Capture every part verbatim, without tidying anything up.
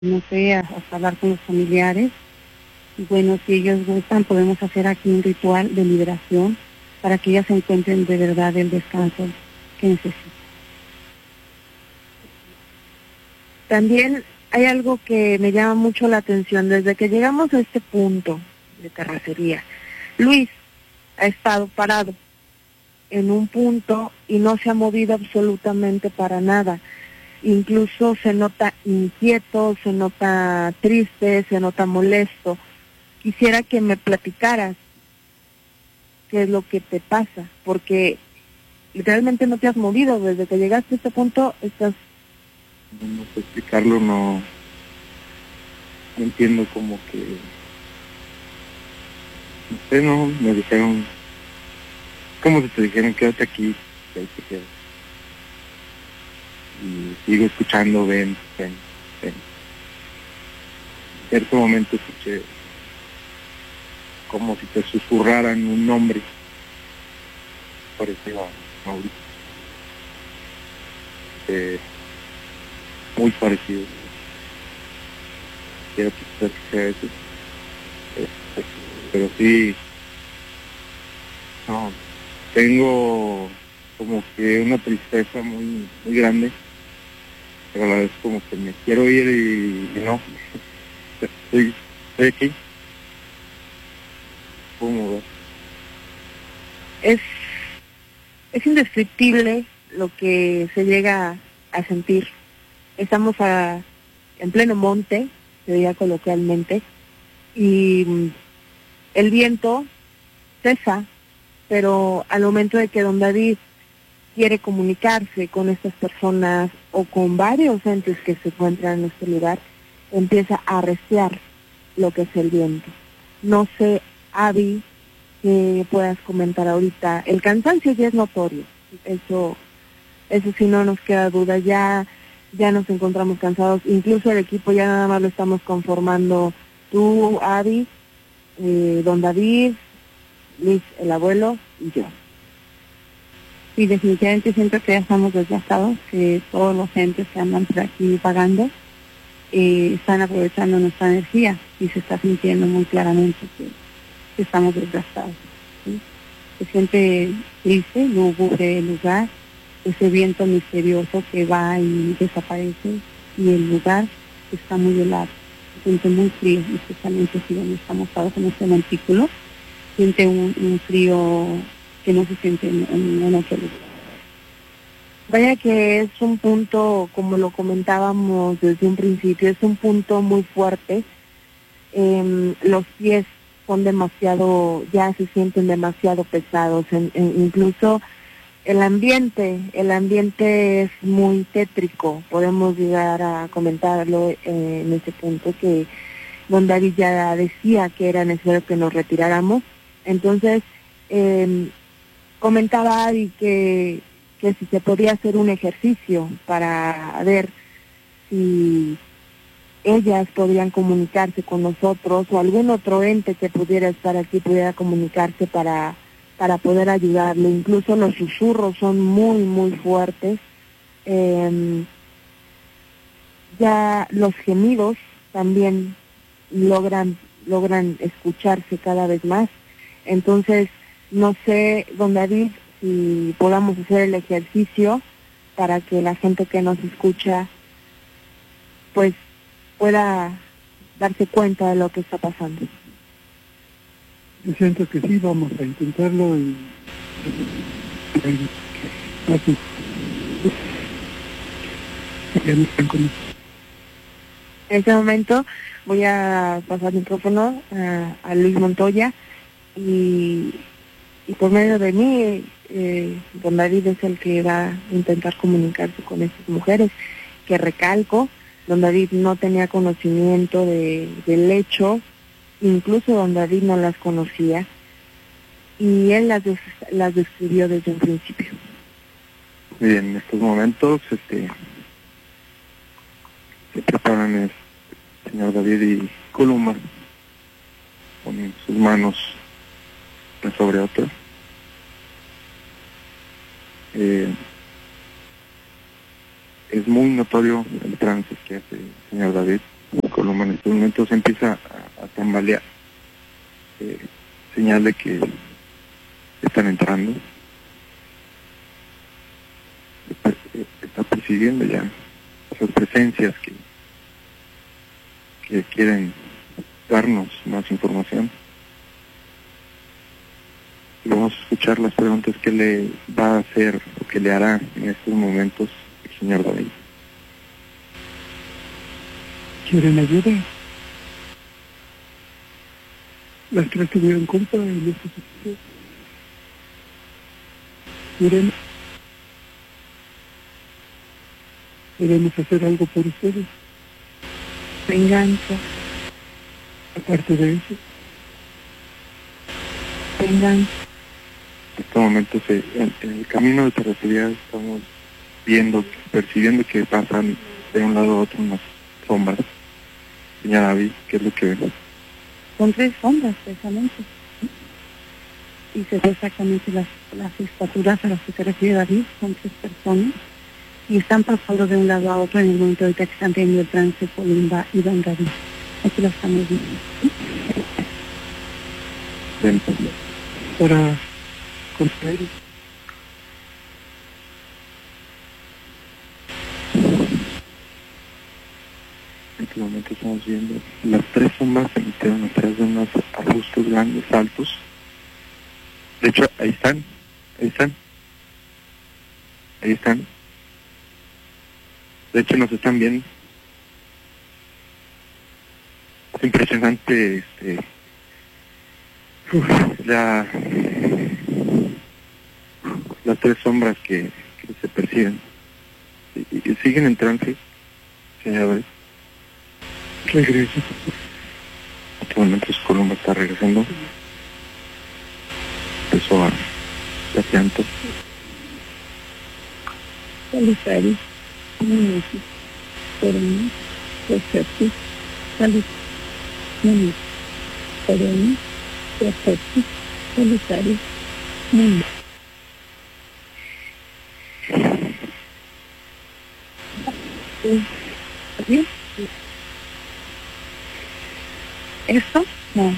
no sé, hasta hablar con los familiares. Y bueno, si ellos gustan, podemos hacer aquí un ritual de liberación para que ellas encuentren de verdad el descanso que necesitan. También hay algo que me llama mucho la atención. Desde que llegamos a este punto de terracería, Luis ha estado parado en un punto y no se ha movido absolutamente para nada. Incluso se nota inquieto, se nota triste, se nota molesto. Quisiera que me platicaras qué es lo que te pasa, porque literalmente no te has movido. Desde que llegaste a este punto estás... No sé explicarlo, no, no entiendo, como que, no sé, no, me dijeron, como si te dijeran quédate aquí, que ahí te quedas. Y sigo escuchando, ven, ven, ven. En cierto momento escuché como si te susurraran un nombre, parecía Mauricio, eh, muy parecido. Quiero que sea eso, eh, eh, pero sí, no, tengo como que una tristeza muy, muy grande, pero a la vez como que me quiero ir y, y no, estoy, estoy aquí, puedo mover. Es, es indescriptible lo que se llega a sentir. Estamos a, en pleno monte, se diría coloquialmente, y mm, el viento cesa, pero al momento de que don David quiere comunicarse con estas personas o con varios entes que se encuentran en este lugar, empieza a arreciar lo que es el viento. No sé, Abby, que puedas comentar ahorita. El cansancio ya es notorio, eso, eso sí no nos queda duda, ya, ya nos encontramos cansados, incluso el equipo ya nada más lo estamos conformando tú, Abby, eh, don David, Luis, el abuelo y yo. Sí, definitivamente siento que ya estamos desgastados, que todos los entes que andan por aquí pagando eh, están aprovechando nuestra energía y se está sintiendo muy claramente que, que estamos desgastados, ¿sí? Se siente triste, lúgubre el lugar, ese viento misterioso que va y desaparece y el lugar está muy helado, se siente muy frío, especialmente si donde estamos parados en este montículo, siente un, un frío que no se siente en, en, en otro lugar. Vaya que es un punto, como lo comentábamos desde un principio, es un punto muy fuerte. Eh, los pies son demasiado, ya se sienten demasiado pesados, en, en, incluso el ambiente, el ambiente es muy tétrico. Podemos llegar a comentarlo eh, en ese punto que don David ya decía que era necesario que nos retiráramos. Entonces, eh, comentaba Adi que, que si se podía hacer un ejercicio para ver si ellas podrían comunicarse con nosotros o algún otro ente que pudiera estar aquí pudiera comunicarse para, para poder ayudarle. Incluso los susurros son muy, muy fuertes. Eh, ya los gemidos también logran, logran escucharse cada vez más. Entonces, no sé, don David, si podamos hacer el ejercicio para que la gente que nos escucha, pues, pueda darse cuenta de lo que está pasando. Yo siento que sí, vamos a intentarlo y... Aquí. Ya no están con... En este momento voy a pasar el micrófono a, a Luis Montoya y, y por medio de mí, eh, don David es el que va a intentar comunicarse con estas mujeres, que recalco, don David no tenía conocimiento de, del hecho, incluso don David no las conocía, y él las, des, las describió desde un principio. Bien, en estos momentos este, se preparan el señor David y Columba, ponen sus manos una sobre otra. Eh, es muy notorio el trance que hace el señor David. en estos momentos se empieza a, a tambalear, eh, señal de que están entrando, está, está percibiendo ya esas presencias que, que quieren darnos más información. Y vamos a escuchar las preguntas que le va a hacer o que le hará en estos momentos el señor David. ¿Quieren ayuda? Las tres tuvieron culpa en esta situación. ¿Quieren? ¿Queremos hacer algo por ustedes? Venganza, Aparte de eso, venganza. En este momento se, en, en el camino de terracería estamos viendo, percibiendo que pasan de un lado a otro unas sombras. Señora David, ¿qué es lo que ven? Son tres sombras, precisamente. Y se ve exactamente las, las estaturas a las que se refiere David, son tres personas. Y están pasando de un lado a otro en el momento ahorita que están teniendo el trance Columba y Don David. Aquí lo estamos viendo. Ven, para construir. en este momento estamos viendo las tres sombras se metieron atrás de unos arbustos grandes, altos. De hecho, ahí están, ahí están, ahí están. De hecho, nos están viendo. Es impresionante, este, uf, la, las tres sombras que, que se perciben. Y, y siguen en trance, señores. Regreso. En este momento Columba está regresando. Empezó a dar llanto. Salutaris, Muñoz, Corona, Perfectus, Salud, Muñoz, Corona, Perfectus, Salutaris, Muñoz. ¿Está bien? ¿Esto? No.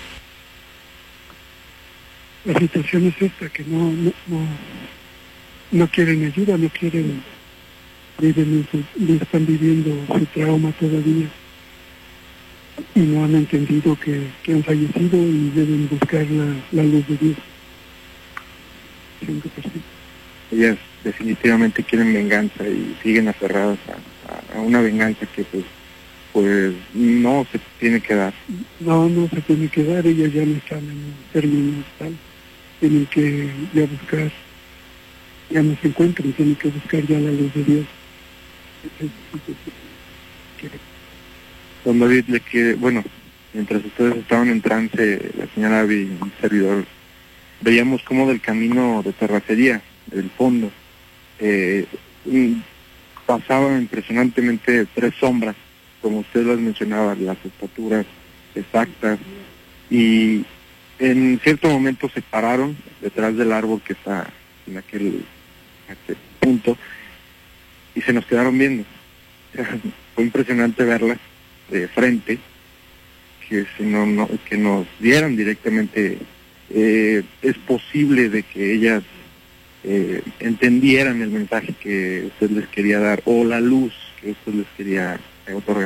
La situación es esta, que no, no, no, no quieren ayuda, no quieren, viven en su, están viviendo su trauma todavía y no han entendido que, que han fallecido y deben buscar la, la luz de Dios. cien por ciento. Ellas definitivamente quieren venganza y siguen aferradas a, a, a una venganza que pues, pues no se tiene que dar. No, no se tiene que dar, ellas ya no están en un término tal. Tienen que ya buscar, ya no se encuentran, tienen que buscar ya la luz de Dios. Don David, le que, bueno, mientras ustedes estaban en trance, la señora y un servidor, veíamos como del camino de terracería, del fondo, eh, pasaban impresionantemente tres sombras, como usted las mencionaba, las estaturas exactas, y en cierto momento se pararon detrás del árbol que está en aquel, en aquel punto y se nos quedaron viendo. O sea, fue impresionante verlas de frente, que, se no, no, que nos dieran directamente. Eh, es posible de que ellas eh, entendieran el mensaje que usted les quería dar o la luz que usted les quería otorgar.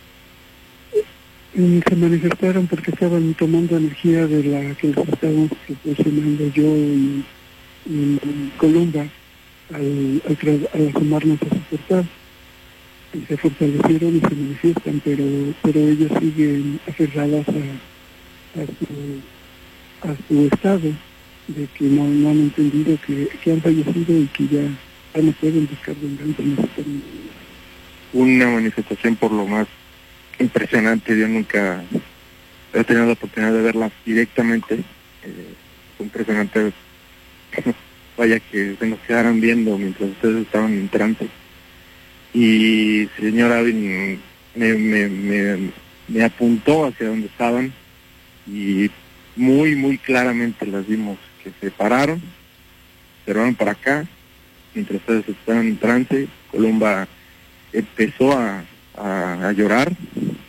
Se manifestaron porque estaban tomando energía de la que les estábamos proporcionando yo y, y Columba al, al, al asomarnos a su portal. Y se fortalecieron y se manifiestan, pero pero ellas siguen aferradas a, a, su, a su estado, de que no, no han entendido que, que han fallecido y que ya, ya no pueden buscar venganza en ese término. Una manifestación por lo más impresionante, yo nunca he tenido la oportunidad de verla directamente, eh, fue impresionante, vaya que se nos quedaran viendo mientras ustedes estaban en trance. Y señora Abin me, me, me, me apuntó hacia donde estaban y muy, muy claramente las vimos que se pararon, se van para acá, mientras ustedes estaban en trance. Columba empezó a, a, a llorar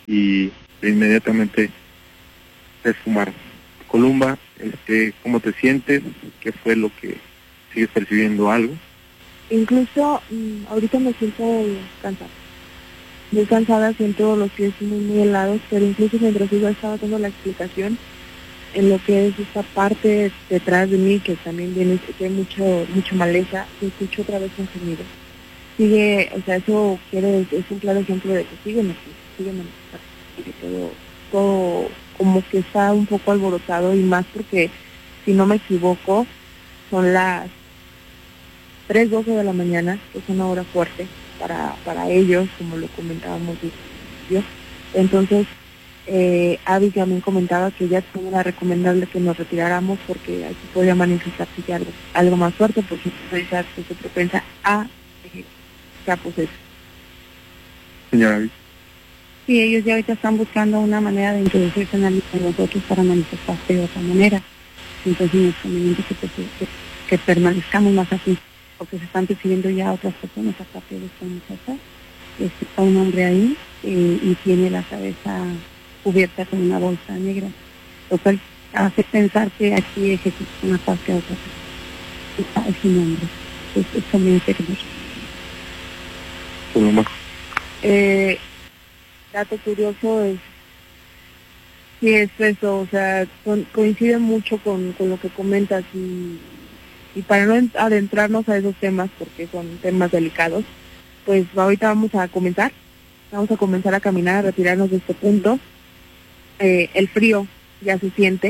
y inmediatamente se esfumaron. Columba, este, ¿cómo te sientes? ¿Qué fue lo que sigues percibiendo algo? Incluso mmm, ahorita me siento cansada. Muy cansada, siento los pies muy, muy helados, pero incluso mientras yo estaba dando la explicación, en lo que es esta parte detrás de mí, que también viene, que hay mucho, mucha maleza, yo escucho otra vez un gemido. Sigue, o sea, eso quiere, es un claro ejemplo de que siguen aquí, siguen aquí, todo, todo como que está un poco alborotado, y más porque, si no me equivoco, son las tres doce de la mañana, que es una hora fuerte para, para ellos, como lo comentábamos yo. Entonces, eh, Abby también comentaba que ya era recomendable que nos retiráramos porque aquí podía manifestarse ya algo, algo más fuerte, porque ella se propensa a eh, capos eso. Señora Abby. Sí, ellos ya ahorita están buscando una manera de introducirse en la lista de nosotros para manifestarse de otra manera. Entonces es conveniente que, que, que permanezcamos más aquí, porque se están percibiendo ya otras personas aparte de esta muchacha. Está un hombre ahí eh, y tiene la cabeza cubierta con una bolsa negra, lo cual hace pensar que aquí ejecuta una parte a otra persona. Es un hombre, es, es conveniente que nos... Columba. Eh, dato curioso es, sí es eso, o sea, con, coincide mucho con, con lo que comentas, y, y para no adentrarnos a esos temas, porque son temas delicados, pues ahorita vamos a comenzar, vamos a comenzar a caminar, a retirarnos de este punto. Eh, el frío ya se siente,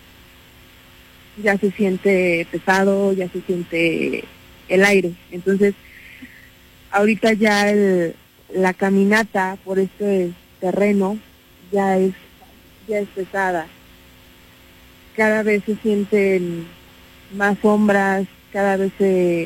ya se siente pesado, ya se siente el aire, entonces ahorita ya el, la caminata por este terreno ya es ya es pesada, cada vez se sienten más sombras, cada vez se...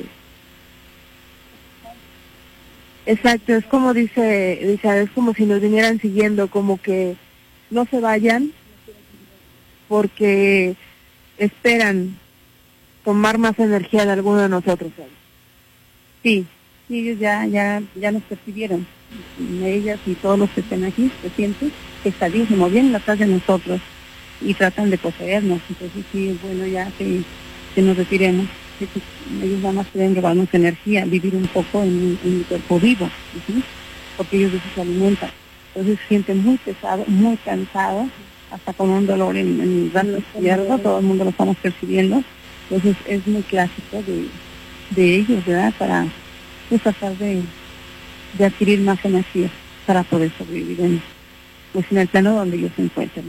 Exacto, es como dice, dice, es como si nos vinieran siguiendo, como que no se vayan porque esperan tomar más energía de alguno de nosotros. Sí, sí, ellos ya, ya, ya nos percibieron. Ellas y todos los que estén aquí se sienten que está bien, se movían atrás de nosotros y tratan de poseernos. Entonces sí, es bueno ya que, que nos retiremos. Ellos nada más pueden llevarnos energía, vivir un poco en, en el cuerpo vivo, ¿sí? Porque ellos de eso se alimentan. Entonces se sienten muy pesados, muy cansados, hasta con un dolor en, en el brazo izquierdo, todo el mundo lo estamos percibiendo. Entonces es muy clásico de, de ellos, ¿verdad? Para pues, tratar de, de adquirir más energía para poder sobrevivir en, pues, en el plano donde ellos se encuentran.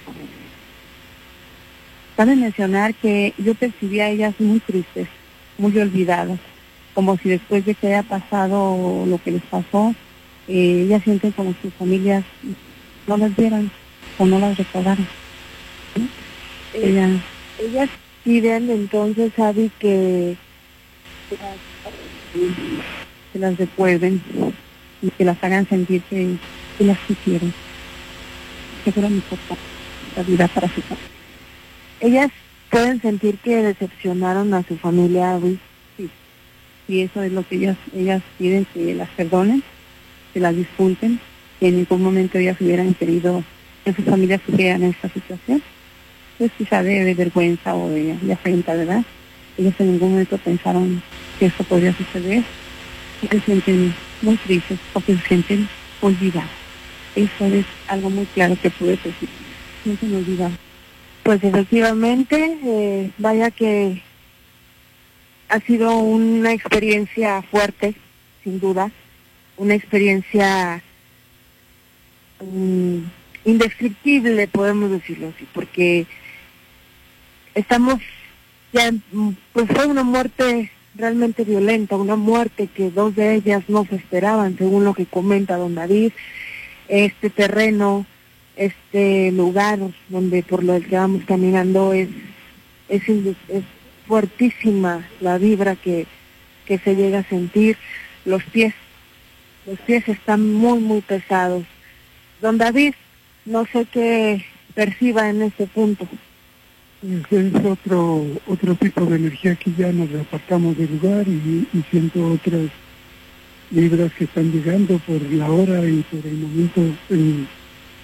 Cabe mencionar que yo percibí a ellas muy tristes, muy olvidadas, como si después de que haya pasado lo que les pasó, eh, ellas sienten como si sus familias no las vieran o no las recordaran. ¿Sí? Eh, ellas, ellas piden entonces, Abby, que que las recuerden y que las hagan sentir que, que las quisieron, que fueron importantes la vida para su familia. Ellas pueden sentir que decepcionaron a su familia, Abby. Sí, y eso es lo que ellas, ellas piden, que las perdonen, que las disculpen, que en ningún momento ellas hubieran querido que sus familias sufrieran esta situación. Pues quizá de, de vergüenza o de, de afrenta, ¿verdad? Ellas en ningún momento pensaron que eso podría suceder y se sienten muy tristes porque se sienten olvidadas. Eso es algo muy claro que pude decir. Se sienten olvidadas. Pues efectivamente, eh, vaya que ha sido una experiencia fuerte, sin duda, una experiencia um, indescriptible, podemos decirlo así, porque estamos ya, pues fue una muerte realmente violenta, una muerte que dos de ellas no se esperaban, según lo que comenta don David. Este terreno, este lugar donde por lo que vamos caminando es es, es fuertísima la vibra que, que se llega a sentir. Los pies, los pies están muy muy pesados. Don David, no sé qué perciba en este punto. Es otro otro tipo de energía que ya nos apartamos del lugar y, y siento otras vibras que están llegando por la hora y por el momento en